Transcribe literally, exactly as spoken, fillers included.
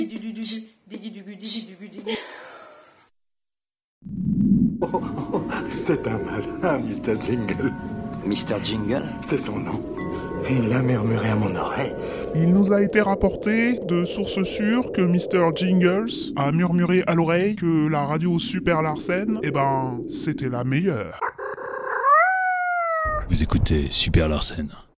Oh, oh, oh, c'est un malin, mister Jingle. mister Jingle? C'est son nom. Il l'a murmuré à mon oreille. Il nous a été rapporté de sources sûres que mister Jingles a murmuré à l'oreille que la radio Super Larsen, eh ben, c'était la meilleure. Vous écoutez Super Larsen.